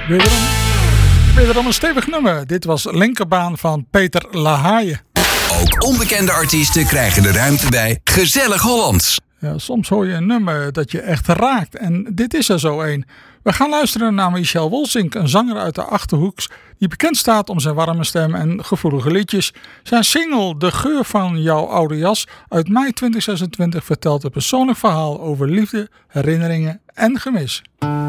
Wederom een stevig nummer. Dit was Linkerbaan van Peter Lahaaie. Ook onbekende artiesten krijgen de ruimte bij Gezellig Hollands. Ja, soms hoor je een nummer dat je echt raakt. En dit is er zo een. We gaan luisteren naar Michel Wolsink, een zanger uit de Achterhoeks, die bekend staat om zijn warme stem en gevoelige liedjes. Zijn single De Geur van Jouw Oude Jas uit mei 2026 vertelt een persoonlijk verhaal over liefde, herinneringen en gemis.